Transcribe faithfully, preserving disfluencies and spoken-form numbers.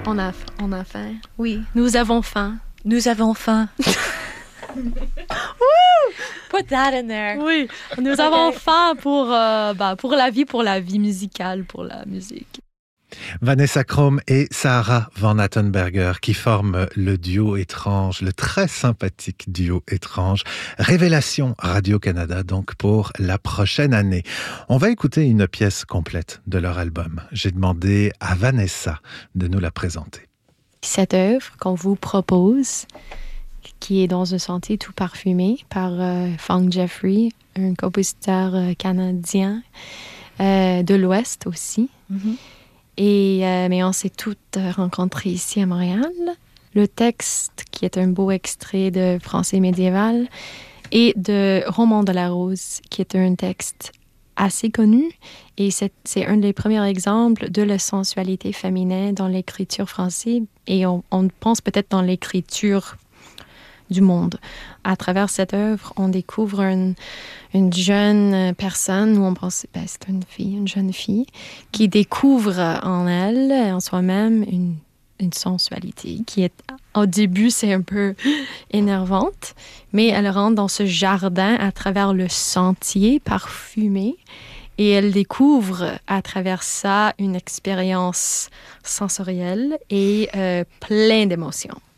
On a, on a faim. Oui, nous avons faim. Nous avons faim. Put that in there. Oui, nous avons faim pour, euh, bah, pour la vie, pour la vie musicale, pour la musique. Vanessa Krohme et Sarah Van Attenberger qui forment le duo étrange, le très sympathique duo étrange. Révélation Radio-Canada donc pour la prochaine année. On va écouter une pièce complète de leur album. J'ai demandé à Vanessa de nous la présenter. Cette œuvre qu'on vous propose, qui est dans un sentier tout parfumé par euh, Fong Jeffrey, un compositeur euh, canadien euh, de l'Ouest aussi. Mm-hmm. Et, euh, mais on s'est toutes rencontrées ici à Montréal. Le texte, qui est un beau extrait de français médiéval, et de Roman de la Rose, qui est un texte assez connu. Et c'est, c'est un des premiers exemples de la sensualité féminine dans l'écriture française. Et on, on pense peut-être dans l'écriture du monde. À travers cette œuvre, on découvre une, une jeune personne où on pense ben, c'est une fille, une jeune fille, qui découvre en elle, en soi-même, une, une sensualité qui est, au début, c'est un peu énervante, mais elle rentre dans ce jardin à travers le sentier parfumé et elle découvre à travers ça une expérience sensorielle et euh, pleine d'émotions.